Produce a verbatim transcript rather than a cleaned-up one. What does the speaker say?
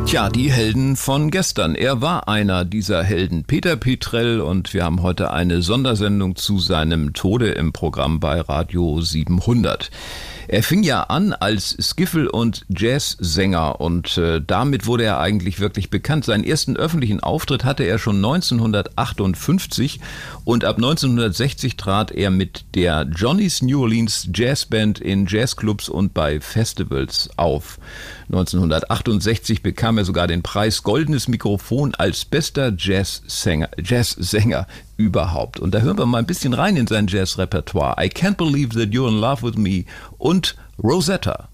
Tja, die Helden von gestern. Er war einer dieser Helden, Peter Petrell, und wir haben heute eine Sondersendung zu seinem Tode im Programm bei Radio siebenhundert. Er fing ja an als Skiffle- und Jazzsänger und äh, damit wurde er eigentlich wirklich bekannt. Seinen ersten öffentlichen Auftritt hatte er schon neunzehnhundertachtundfünfzig und ab neunzehnhundertsechzig trat er mit der Johnny's New Orleans Jazzband in Jazzclubs und bei Festivals auf. neunzehnhundertachtundsechzig bekam er sogar den Preis Goldenes Mikrofon als bester Jazzsänger, Jazzsänger überhaupt. Und da hören wir mal ein bisschen rein in sein Jazzrepertoire. I Can't Believe That You're in Love With Me und Rosetta.